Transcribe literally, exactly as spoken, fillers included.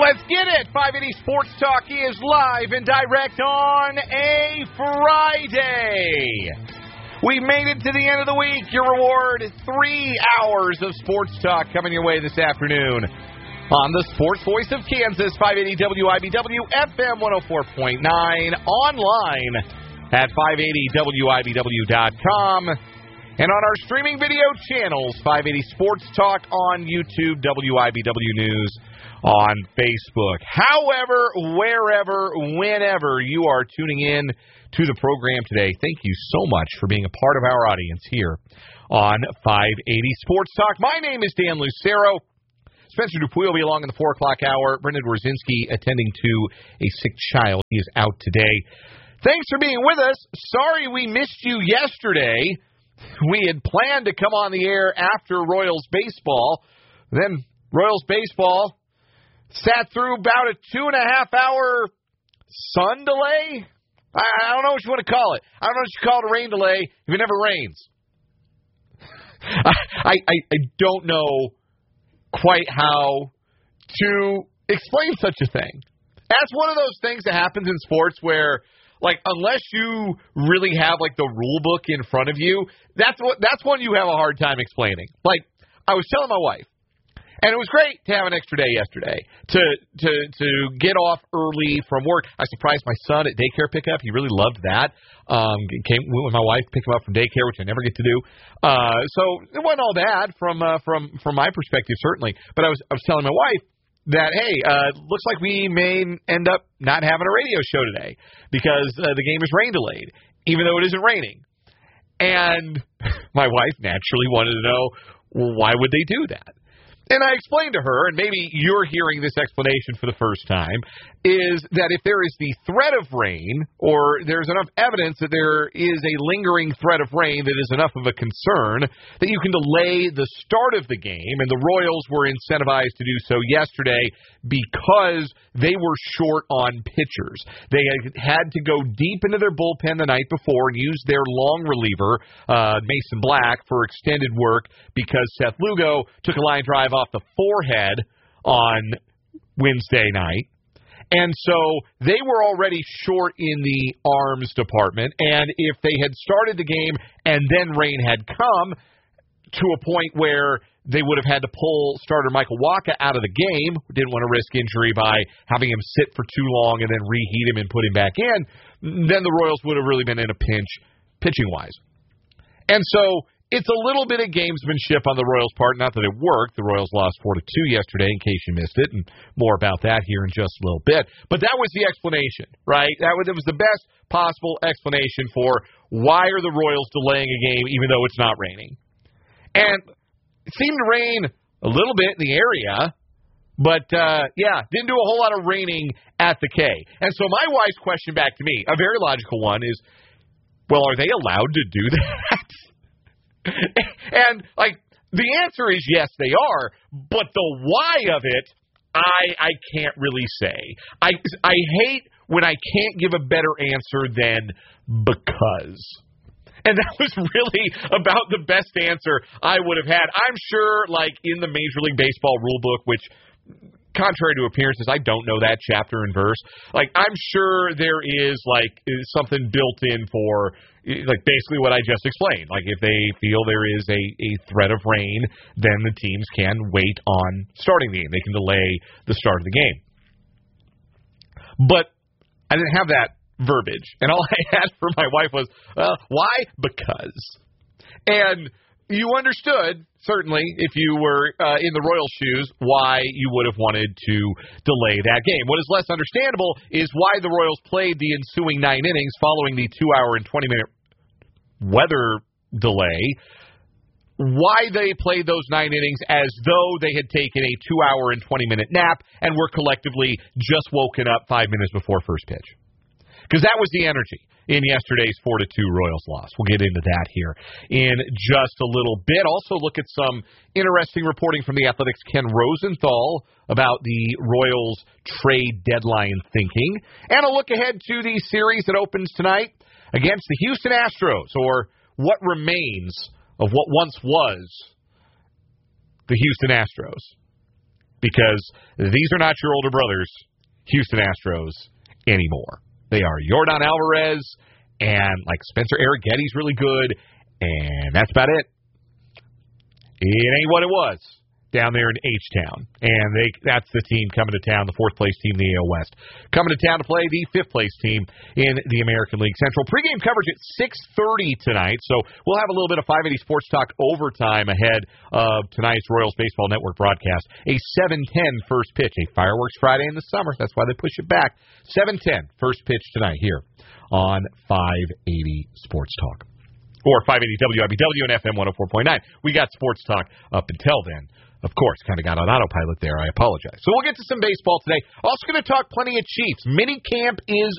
Let's get it. five eighty Sports Talk is live and direct on a Friday. We made it to the end of the week. Your reward, three hours of sports talk coming your way this afternoon on the Sports Voice of Kansas, five eighty W I B W, F M one oh four point nine, online at five eighty W I B W dot com, and on our streaming video channels, five eighty Sports Talk on YouTube, W I B W News on Facebook. However, wherever, whenever you are tuning in to the program today, thank you so much for being a part of our audience here on five eighty Sports Talk. My name is Dan Lucero. Spencer Dupuy will be along in the four o'clock hour. Brendan Dworzynski attending to a sick child. He is out today. Thanks for being with us. Sorry we missed you yesterday. We had planned to come on the air after Royals baseball. Then Royals baseball sat through about a two and a half hour sun delay. I, I don't know what you want to call it. I don't know what you call it a rain delay if it never rains. I, I, I don't know quite how to explain such a thing. That's one of those things that happens in sports where, like, unless you really have, like, the rule book in front of you, that's what that's one you have a hard time explaining. Like, I was telling my wife, and it was great to have an extra day yesterday to to to get off early from work. I surprised my son at daycare pickup. He really loved that. Um, came went with my wife, picked him up from daycare, which I never get to do. Uh, so it wasn't all bad from uh, from from my perspective, certainly. But I was I was telling my wife that, hey, uh, looks like we may end up not having a radio show today because uh, the game is rain delayed, even though it isn't raining. And my wife naturally wanted to know, well, why would they do that? And I explained to her, and maybe you're hearing this explanation for the first time, is that if there is the threat of rain, or there's enough evidence that there is a lingering threat of rain that is enough of a concern, that you can delay the start of the game. And the Royals were incentivized to do so yesterday because they were short on pitchers. They had to go deep into their bullpen the night before and use their long reliever, uh, Mason Black, for extended work because Seth Lugo took a line drive off the forehead on Wednesday night. And so they were already short in the arms department. And if they had started the game and then rain had come to a point where they would have had to pull starter Michael Wacha out of the game, didn't want to risk injury by having him sit for too long and then reheat him and put him back in, then the Royals would have really been in a pinch pitching-wise. And so it's a little bit of gamesmanship on the Royals' part. Not that it worked. The Royals lost four to two yesterday, in case you missed it, and more about that here in just a little bit. But that was the explanation, right? That was, it was the best possible explanation for why are the Royals delaying a game even though it's not raining. And it seemed to rain a little bit in the area, but, uh, yeah, didn't do a whole lot of raining at the K. And so my wife's question back to me, a very logical one, is, well, are they allowed to do that? And, like, the answer is yes, they are, but the why of it, I I can't really say. I, I hate when I can't give a better answer than because. And that was really about the best answer I would have had. I'm sure, like, in the Major League Baseball rule book, which, contrary to appearances, I don't know that chapter and verse. Like, I'm sure there is, like, something built in for, like, basically what I just explained. Like, if they feel there is a, a threat of rain, then the teams can wait on starting the game. They can delay the start of the game. But I didn't have that verbiage. And all I had for my wife was, uh, why? Because. And you understood, certainly, if you were uh, in the Royals' shoes, why you would have wanted to delay that game. What is less understandable is why the Royals played the ensuing nine innings following the two-hour and twenty-minute weather delay, why they played those nine innings as though they had taken a two-hour and twenty-minute nap and were collectively just woken up five minutes before first pitch. Because that was the energy in yesterday's four to two Royals loss. We'll get into that here in just a little bit. Also look at some interesting reporting from the Athletics' Ken Rosenthal about the Royals trade deadline thinking. And a look ahead to the series that opens tonight against the Houston Astros, or what remains of what once was the Houston Astros. because these are not your older brothers, Houston Astros, anymore. They are Yordan Alvarez, and like Spencer Arrighetti's really good, and that's about it. It ain't what it was down there in H-Town. And they that's the team coming to town, the fourth-place team in the A L West. Coming to town to play the fifth-place team in the American League Central. Pre-game coverage at six thirty tonight, so we'll have a little bit of five eighty Sports Talk overtime ahead of tonight's Royals Baseball Network broadcast. A seven ten first pitch, a Fireworks Friday in the summer. That's why they push it back. seven ten first pitch tonight here on five eighty Sports Talk. Or five eighty W I B W and F M one oh four point nine. We got Sports Talk up until then. Of course, kind of got on autopilot there. I apologize. So we'll get to some baseball today. Also going to talk plenty of Chiefs. Mini camp is